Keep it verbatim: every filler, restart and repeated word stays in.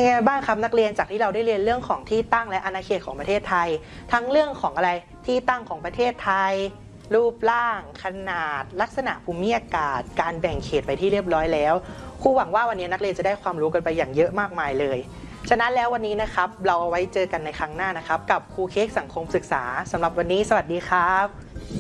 ไงบ้างครับนักเรียนจากที่เราได้เรียนเรื่องของที่ตั้งและอาณาเขตของประเทศไทยทั้งเรื่องของอะไรที่ตั้งของประเทศไทยรูปร่างขนาดลักษณะภูมิอากาศการแบ่งเขตไปที่เรียบร้อยแล้วครูหวังว่าวันนี้นักเรียนจะได้ความรู้กันไปอย่างเยอะมากมายเลยฉะนั้นแล้ววันนี้นะครับเราเอาไว้เจอกันในครั้งหน้านะครับกับครูเค้กสังคมศึกษาสำหรับวันนี้สวัสดีครับ